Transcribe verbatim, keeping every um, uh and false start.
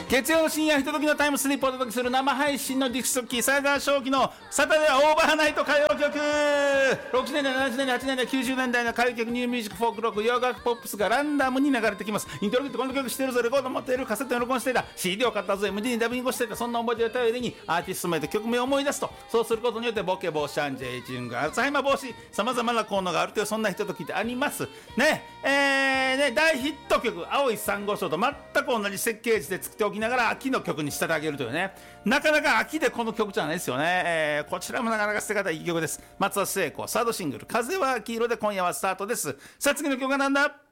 月曜の深夜ひとときのタイムスリップをお届けする生配信のディスクキーサイダー正気のサタデーオーバーナイト歌謡曲。ろくじゅうねんだい、ななじゅうねんだい、はちじゅうねんだい、きゅうじゅうねんだいの歌謡曲、ニューミュージック、フォークロック、洋楽ポップスがランダムに流れてきます。イントロってこの曲してるぞ、レコード持っている、カセットに録音していた、 シーディー を買ったぞ、 エムディー にダビングしていた、そんな思い出を頼りにアーティスト名と曲名を思い出すと、そうすることによってボケ防止、アンチエイジング、アルツハイマー防止、さまざまな効能があるという、そんなひとときでありますね。えーね、大ヒット曲青い珊瑚礁と全く同じ設計図で作っておきながら秋の曲に仕立て上げるというね、なかなか秋でこの曲じゃないですよね。えー、こちらもなかなか捨て方いい曲です。松田聖子サードシングル風は黄色で今夜はスタートです。さあ次の曲はなんだ。